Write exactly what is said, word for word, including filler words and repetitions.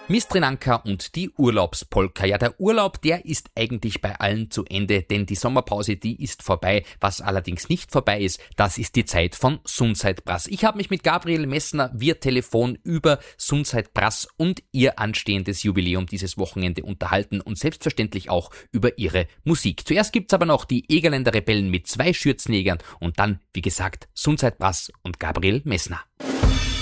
Mistrinanka und die Urlaubspolka. Ja, der Urlaub, der ist eigentlich bei allen zu Ende, denn die Sommerpause, die ist vorbei. Was allerdings nicht vorbei ist, das ist die Zeit von Sundside-Brass. Ich habe mich mit Gabriel Messner via Telefon über Sundside-Brass und ihr anstehendes Jubiläum dieses Wochenende unterhalten und selbstverständlich auch über ihre Musik. Zuerst gibt's aber noch die Egerländer Rebellen mit zwei Schürzenjägern und dann, wie gesagt, Sundside-Brass und Gabriel Messner.